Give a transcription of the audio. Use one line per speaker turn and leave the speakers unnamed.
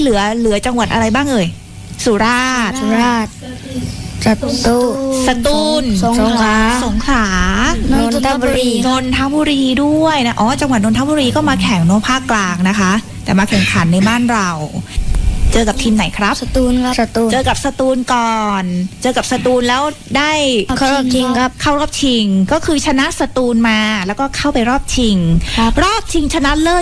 เหลือจังหวัดอะไรบ้างเอ่ยสุราษฎร์
สุราษฎร์สตูล
สงขลาน
นนทบุรี
นนทบุรีด้วยนะจังหวัดนนทบุรีก็มาแข่งโนภาคกลางนะคะ แต่มาแข่งขันในบ้านเราเจอกับทีมไหนครับ
สตูลครับ
เจอกับสตูลก่อนเจอกับสตูลแล้วได้
เข้ารอบชิงครับ
เข้ารอบชิงก็คือชนะสตูลมาแล้วก็เข้าไปรอบชิงรอบชิงชนะเลิศ